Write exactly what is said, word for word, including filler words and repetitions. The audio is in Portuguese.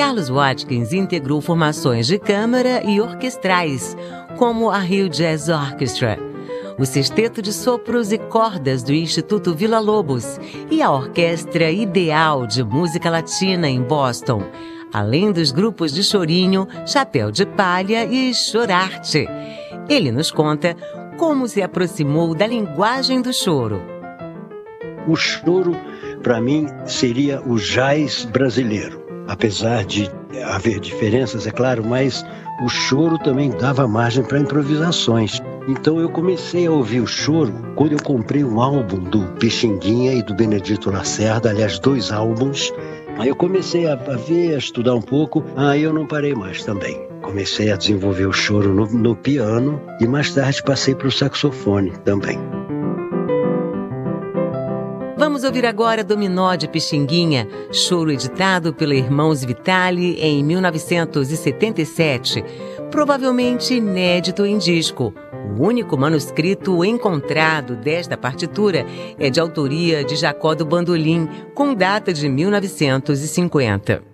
Carlos Watkins integrou formações de câmara e orquestrais, como a Rio Jazz Orchestra, o Sexteto de Sopros e Cordas do Instituto Villa-Lobos e a Orquestra Ideal de Música Latina em Boston, além dos grupos de chorinho, chapéu de palha e chorarte. Ele nos conta como se aproximou da linguagem do choro. O choro, para mim, seria o jazz brasileiro. Apesar de haver diferenças, é claro, mas o choro também dava margem para improvisações. Então eu comecei a ouvir o choro quando eu comprei um álbum do Pixinguinha e do Benedito Lacerda, aliás, dois álbuns. Aí eu comecei a, a ver, a estudar um pouco, aí eu não parei mais também. Comecei a desenvolver o choro no, no piano e mais tarde passei para o saxofone também. Vamos ouvir agora Dominó de Pixinguinha, choro editado pela Irmãos Vitali em mil novecentos e setenta e sete, provavelmente inédito em disco. O único manuscrito encontrado desta partitura é de autoria de Jacó do Bandolim, com data de mil novecentos e cinquenta.